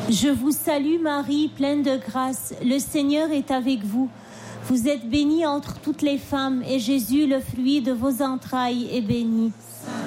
Je vous salue Marie, pleine de grâce, le Seigneur est avec vous. Vous êtes bénie entre toutes les femmes, et Jésus, le fruit de vos entrailles, est béni.